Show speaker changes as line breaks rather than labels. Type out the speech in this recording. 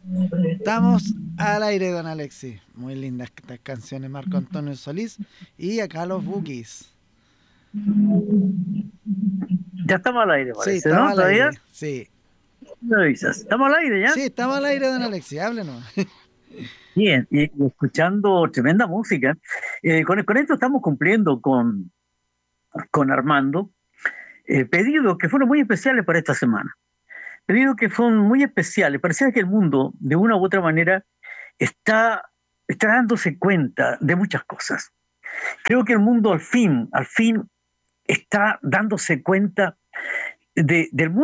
Estamos al aire, don Alexis. Muy lindas estas canciones, Marco Antonio Solís. Y acá los Bookies.
Ya estamos al aire,
Sí,
parece,
estamos
¿no?
al
¿Todavía?
aire. Sí.
¿Me avisas? ¿Estamos al aire ya?
Sí, estamos al aire, don Alexis. Háblenos.
Bien, y escuchando tremenda música. Con esto estamos cumpliendo con Armando pedidos que fueron muy especiales para esta semana. Pedidos que fueron muy especiales. Parecía que el mundo, de una u otra manera, está, está dándose cuenta de muchas cosas. Creo que el mundo al fin está dándose cuenta del mundo